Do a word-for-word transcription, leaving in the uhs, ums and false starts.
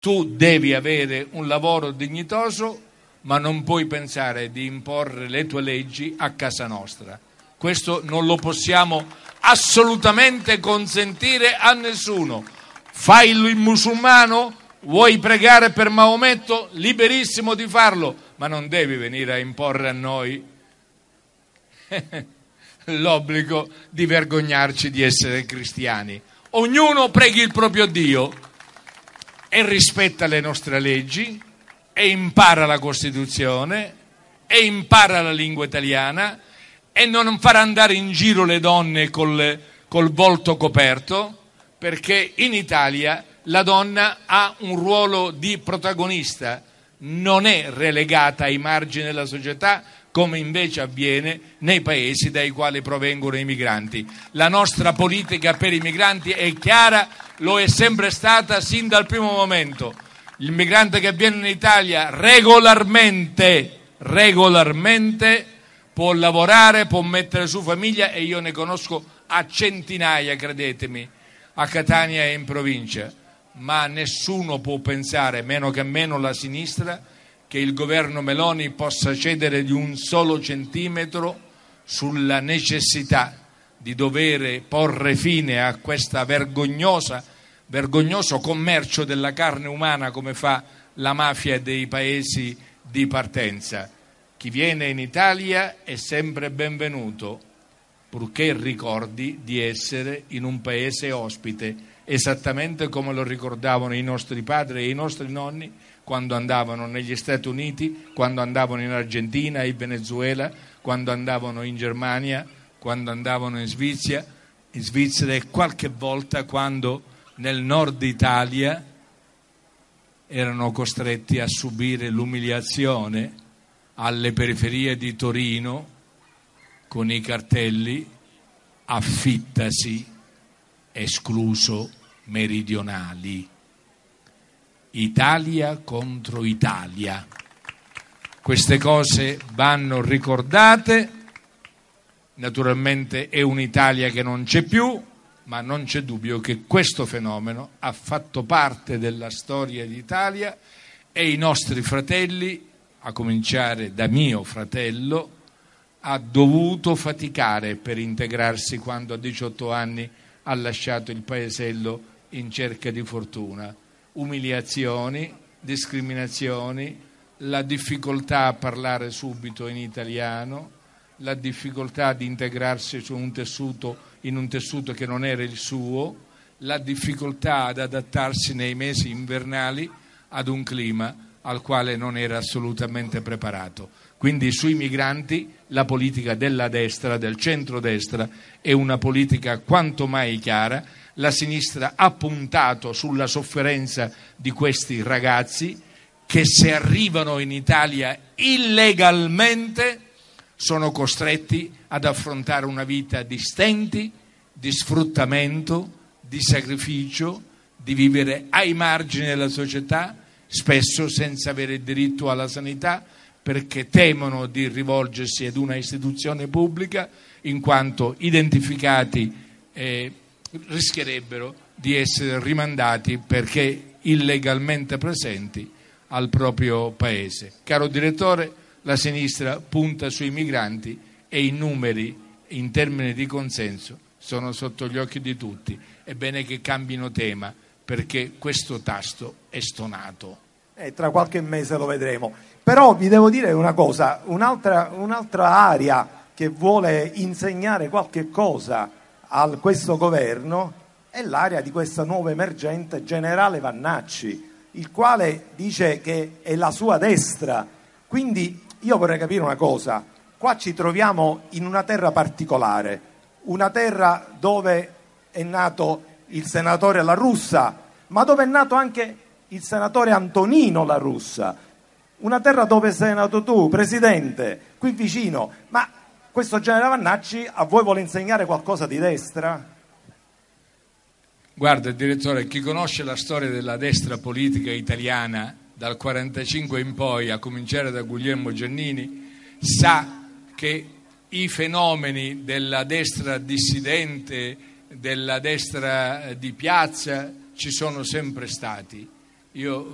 Tu devi avere un lavoro dignitoso, ma non puoi pensare di imporre le tue leggi a casa nostra. Questo non lo possiamo assolutamente consentire a nessuno. Fai il musulmano? Vuoi pregare per Maometto? Liberissimo di farlo, ma non devi venire a imporre a noi l'obbligo di vergognarci di essere cristiani. Ognuno preghi il proprio Dio e rispetta le nostre leggi e impara la Costituzione e impara la lingua italiana e non far andare in giro le donne col, col volto coperto, perché in Italia la donna ha un ruolo di protagonista, non è relegata ai margini della società come invece avviene nei paesi dai quali provengono i migranti. La nostra politica per i migranti è chiara, lo è sempre stata sin dal primo momento. Il migrante che viene in Italia regolarmente, regolarmente può lavorare, può mettere su famiglia, e io ne conosco a centinaia, credetemi, a Catania e in provincia, ma nessuno può pensare, meno che meno la sinistra, che il governo Meloni possa cedere di un solo centimetro sulla necessità di dover porre fine a questa vergognosa, vergognoso commercio della carne umana come fa la mafia dei paesi di partenza. Chi viene in Italia è sempre benvenuto, purché ricordi di essere in un paese ospite, esattamente come lo ricordavano i nostri padri e i nostri nonni quando andavano negli Stati Uniti, quando andavano in Argentina e in Venezuela, quando andavano in Germania, quando andavano in Svizzera, in Svizzera e qualche volta quando nel nord Italia erano costretti a subire l'umiliazione alle periferie di Torino con i cartelli affittasi, escluso meridionali. Italia contro Italia. Queste cose vanno ricordate. Naturalmente è un'Italia che non c'è più, ma non c'è dubbio che questo fenomeno ha fatto parte della storia d'Italia e i nostri fratelli, a cominciare da mio fratello, ha dovuto faticare per integrarsi quando a diciotto anni ha lasciato il paesello in cerca di fortuna. Umiliazioni, discriminazioni, la difficoltà a parlare subito in italiano, la difficoltà di integrarsi su un tessuto, in un tessuto che non era il suo, la difficoltà ad adattarsi nei mesi invernali ad un clima al quale non era assolutamente preparato. Quindi sui migranti la politica della destra, del centrodestra, è una politica quanto mai chiara. La sinistra ha puntato sulla sofferenza di questi ragazzi che, se arrivano in Italia illegalmente, sono costretti ad affrontare una vita di stenti, di sfruttamento, di sacrificio, di vivere ai margini della società, spesso senza avere diritto alla sanità, perché temono di rivolgersi ad una istituzione pubblica in quanto identificati eh, rischierebbero di essere rimandati perché illegalmente presenti al proprio paese. Caro direttore, la sinistra punta sui migranti e i numeri in termini di consenso sono sotto gli occhi di tutti. È bene che cambino tema, perché questo tasto è stonato. Eh, tra qualche mese lo vedremo. Però vi devo dire una cosa, un'altra, un'altra area che vuole insegnare qualche cosa a questo governo è l'area di questa nuova emergente generale Vannacci, il quale dice che è la sua destra. Quindi io vorrei capire una cosa, qua ci troviamo in una terra particolare, una terra dove è nato il senatore La Russa, ma dove è nato anche il senatore Antonino La Russa, una terra dove sei nato tu, presidente, qui vicino. Ma questo generale Vannacci a voi vuole insegnare qualcosa di destra? Guarda, direttore, chi conosce la storia della destra politica italiana dal quarantacinque in poi, a cominciare da Guglielmo Giannini, sa che i fenomeni della destra dissidente, della destra di piazza, ci sono sempre stati. Io